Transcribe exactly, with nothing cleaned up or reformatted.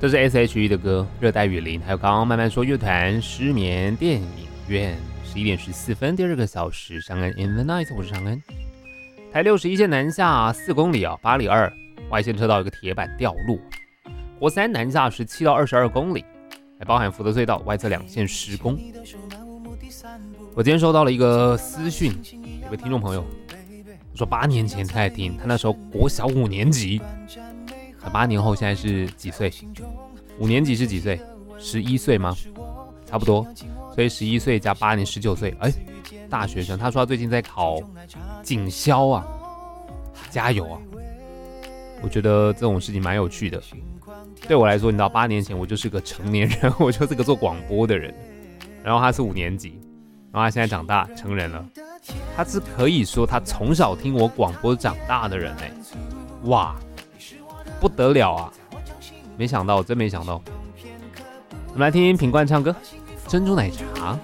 这是 S H E 的歌《热带雨林》，还有刚刚慢慢说乐团失眠电影院。十一点十四分，第二个小时，尚恩 in the night， 我是尚恩。台六十一线南下四公里啊，八里二外线车道有个铁板掉落。国三南下十七到二十二公里，还包含福德隧道外侧两线施工。我今天收到了一个私讯，有个听众朋友说八年前他在听，他那时候国小五年级，八年后现在是几岁？五年级是几岁？十一岁吗？差不多，所以十一岁加八年，十九岁，哎，大学生。他说他最近在考警消啊，加油啊！我觉得这种事情蛮有趣的。对我来说，你知道，八年前我就是个成年人，我就是个做广播的人。然后他是五年级，然后他现在长大成人了，他是可以说他从小听我广播长大的人哎，哇，不得了啊！没想到，真没想到。我们来听听品冠唱歌。珍珠奶茶。